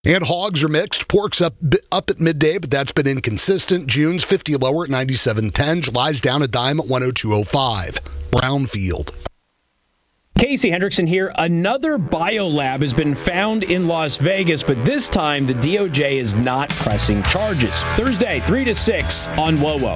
And hogs are mixed. Pork's up at midday, but that's been inconsistent. June's 50 lower at 97.10. July's down a dime at 102.05. Brownfield. Casey Hendrickson here. Another biolab has been found in Las Vegas, but this time the DOJ is not pressing charges. Thursday, 3 to 6 on WOWO.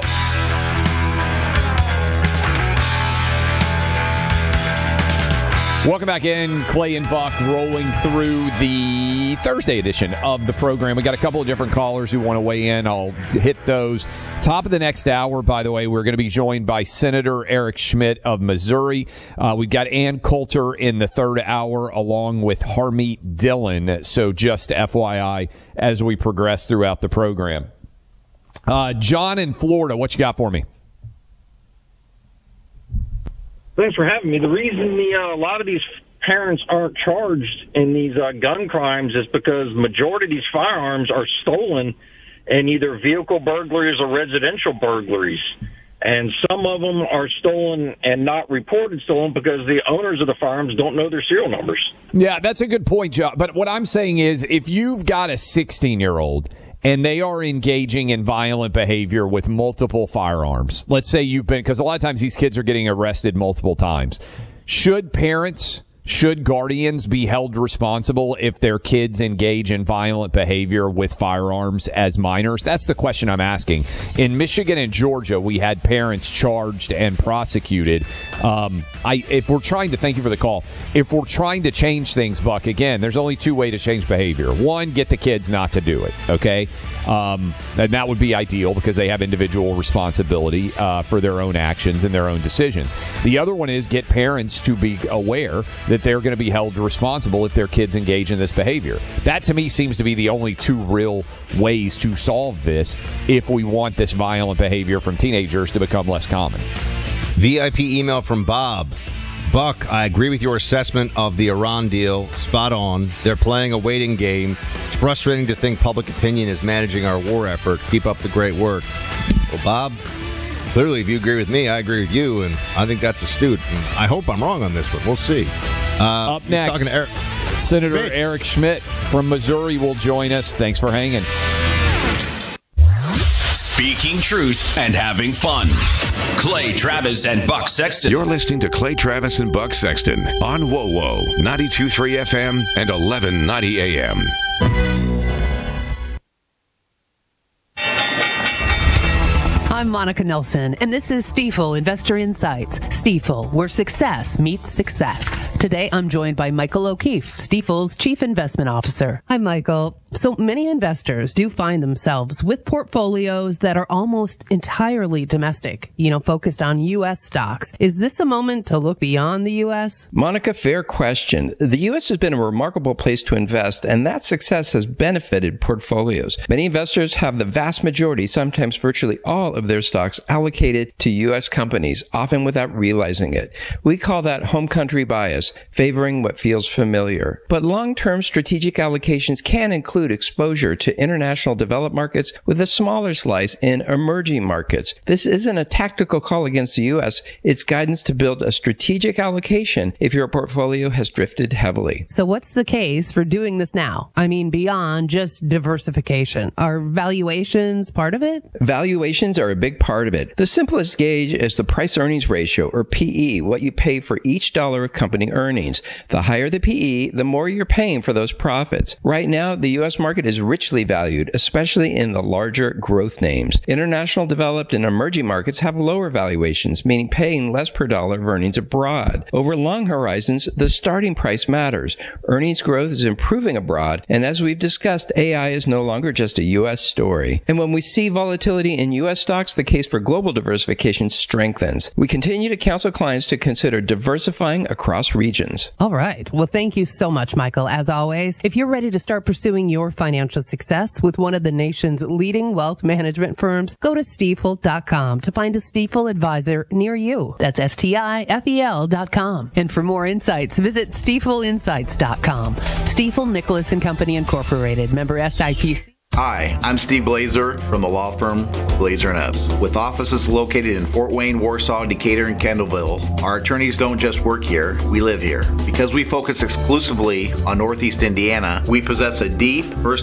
Welcome back in. Clay and Buck rolling through the Thursday edition of the program. We got a couple of different callers who want to weigh in. I'll hit those. Top of the next hour, by the way, we're going to be joined by Senator Eric Schmitt of Missouri. We've got Ann Coulter in the third hour along with Harmeet Dillon. So just FYI as we progress throughout the program. John in Florida, what you got for me? Thanks for having me. The reason a lot of these parents aren't charged in these gun crimes is because majority of these firearms are stolen in either vehicle burglaries or residential burglaries. And some of them are stolen and not reported stolen because the owners of the firearms don't know their serial numbers. Yeah, that's a good point, John. But what I'm saying is if you've got a 16-year-old and they are engaging in violent behavior with multiple firearms. Let's say you've been, because a lot of times these kids are getting arrested multiple times. Should guardians be held responsible if their kids engage in violent behavior with firearms as minors? That's the question I'm asking. In Michigan and Georgia, we had parents charged and prosecuted. If we're trying to, thank you for the call. If we're trying to change things, Buck, again, there's only two ways to change behavior. One, get the kids not to do it, okay? And that would be ideal because they have individual responsibility for their own actions and their own decisions. The other one is get parents to be aware that they're going to be held responsible if their kids engage in this behavior. That, to me, seems to be the only two real ways to solve this if we want this violent behavior from teenagers to become less common. VIP email from Bob. Buck, I agree with your assessment of the Iran deal. Spot on. They're playing a waiting game. It's frustrating to think public opinion is managing our war effort. Keep up the great work. Well, Bob, clearly, if you agree with me, I agree with you, and I think that's astute. And I hope I'm wrong on this one. We'll see. Up next, talking to Senator Eric Schmitt from Missouri will join us. Thanks for hanging. Speaking truth and having fun. Clay Travis and Buck Sexton. You're listening to Clay Travis and Buck Sexton on WOWO 92.3 FM and 1190 AM. I'm Monica Nelson, and this is Stifel Investor Insights. Stifel, where success meets success. Today, I'm joined by Michael O'Keefe, Stifel's Chief Investment Officer. Hi, Michael. So many investors do find themselves with portfolios that are almost entirely domestic, focused on U.S. stocks. Is this a moment to look beyond the U.S.? Monica, fair question. The U.S. has been a remarkable place to invest, and that success has benefited portfolios. Many investors have the vast majority, sometimes virtually all of their stocks allocated to U.S. companies, often without realizing it. We call that home country bias, favoring what feels familiar. But long-term strategic allocations can include exposure to international developed markets with a smaller slice in emerging markets. This isn't a tactical call against the U.S. It's guidance to build a strategic allocation if your portfolio has drifted heavily. So what's the case for doing this now? I mean, beyond just diversification. Are valuations part of it? Valuations are a big part of it. The simplest gauge is the price-earnings ratio, or PE, what you pay for each dollar of company earnings. The higher the PE, the more you're paying for those profits. Right now, the U.S. market is richly valued, especially in the larger growth names. International developed and emerging markets have lower valuations, meaning paying less per dollar of earnings abroad. Over long horizons, the starting price matters. Earnings growth is improving abroad, and as we've discussed, AI is no longer just a U.S. story. And when we see volatility in U.S. stocks, the case for global diversification strengthens. We continue to counsel clients to consider diversifying across regions. All right. Well, thank you so much, Michael. As always, if you're ready to start pursuing your financial success with one of the nation's leading wealth management firms, go to Stifel.com to find a Stifel advisor near you. That's Stifel.com. And for more insights, visit Stifelinsights.com. Stifel Nicholas and Company Incorporated, member SIPC. Hi, I'm Steve Blazer from the law firm Blazer & Ebbs. With offices located in Fort Wayne, Warsaw, Decatur, and Kendallville, our attorneys don't just work here, we live here. Because we focus exclusively on Northeast Indiana, we possess a deep,